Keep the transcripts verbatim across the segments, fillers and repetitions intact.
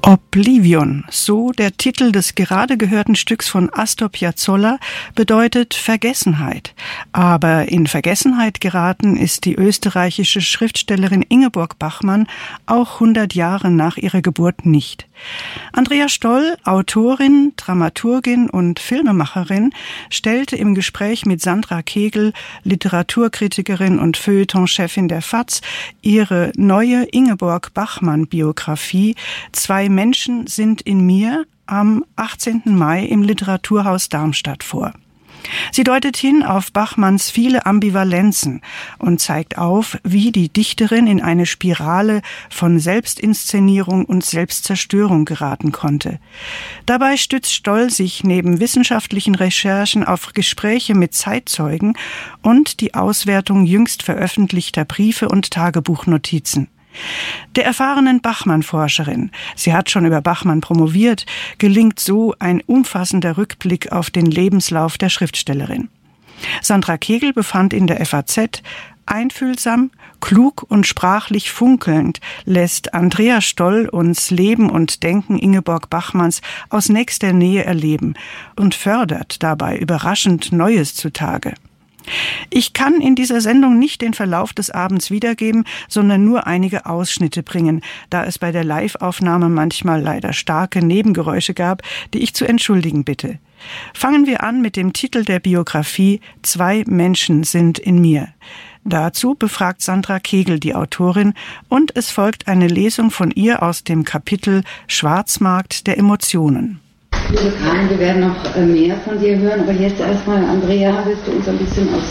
Oblivion, so der Titel des gerade gehörten Stücks von Astor Piazzolla, bedeutet Vergessenheit. Aber in Vergessenheit geraten ist die österreichische Schriftstellerin Ingeborg Bachmann auch hundert Jahre nach ihrer Geburt nicht. Andrea Stoll, Autorin, Dramaturgin und Filmemacherin, stellte im Gespräch mit Sandra Kegel, Literaturkritikerin und Feuilletonchefin der F A Z, ihre neue Ingeborg Bachmann-Biografie »Zwei Menschen sind in mir« am achtzehnten Mai im Literaturhaus Darmstadt vor. Sie deutet hin auf Bachmanns viele Ambivalenzen und zeigt auf, wie die Dichterin in eine Spirale von Selbstinszenierung und Selbstzerstörung geraten konnte. Dabei stützt Stoll sich neben wissenschaftlichen Recherchen auf Gespräche mit Zeitzeugen und die Auswertung jüngst veröffentlichter Briefe und Tagebuchnotizen. Der erfahrenen Bachmann-Forscherin, sie hat schon über Bachmann promoviert, gelingt so ein umfassender Rückblick auf den Lebenslauf der Schriftstellerin. Sandra Kegel befand in der F A Z, einfühlsam, klug und sprachlich funkelnd lässt Andrea Stoll uns Leben und Denken Ingeborg Bachmanns aus nächster Nähe erleben und fördert dabei überraschend Neues zutage. Ich kann in dieser Sendung nicht den Verlauf des Abends wiedergeben, sondern nur einige Ausschnitte bringen, da es bei der Live-Aufnahme manchmal leider starke Nebengeräusche gab, die ich zu entschuldigen bitte. Fangen wir an mit dem Titel der Biografie »Zwei Menschen sind in mir«. Dazu befragt Sandra Kegel die Autorin und es folgt eine Lesung von ihr aus dem Kapitel »Schwarzmarkt der Emotionen«. Liebe Karin, wir werden noch mehr von dir hören, aber jetzt erstmal, Andrea, willst du uns ein bisschen aus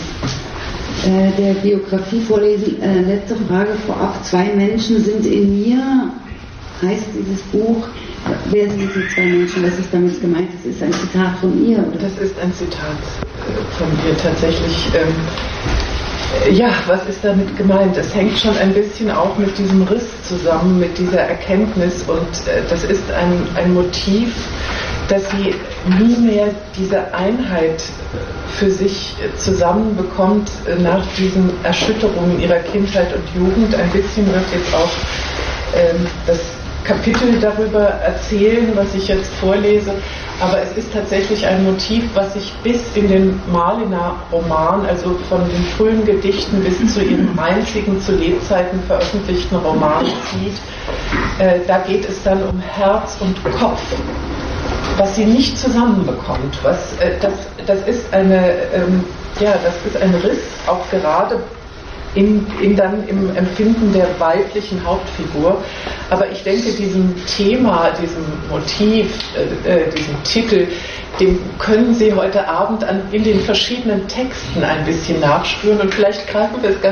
äh, der Biografie vorlesen? Äh, letzte Frage vorab, zwei Menschen sind in mir, heißt dieses Buch. Wer sind diese zwei Menschen, was ist damit gemeint? Das ist ein Zitat von ihr, oder? Das ist ein Zitat von ihr tatsächlich. Ähm, ja, was ist damit gemeint? Es hängt schon ein bisschen auch mit diesem Riss zusammen, mit dieser Erkenntnis und äh, das ist ein, ein Motiv, dass sie nie mehr diese Einheit für sich zusammenbekommt nach diesen Erschütterungen ihrer Kindheit und Jugend. Ein bisschen wird jetzt auch ähm, das Kapitel darüber erzählen, was ich jetzt vorlese, aber es ist tatsächlich ein Motiv, was sich bis in den Malina-Roman, also von den frühen Gedichten bis zu ihrem einzigen zu Lebzeiten veröffentlichten Roman zieht. Äh, da geht es dann um Herz und Kopf, was sie nicht zusammenbekommt. Was, äh, das, das, ist eine, ähm, ja, das ist ein Riss, auch gerade in, in dann im Empfinden der weiblichen Hauptfigur. Aber ich denke, diesem Thema, diesem Motiv, äh, diesem Titel, dem können Sie heute Abend an, in den verschiedenen Texten ein bisschen nachspüren und vielleicht greifen wir es ganz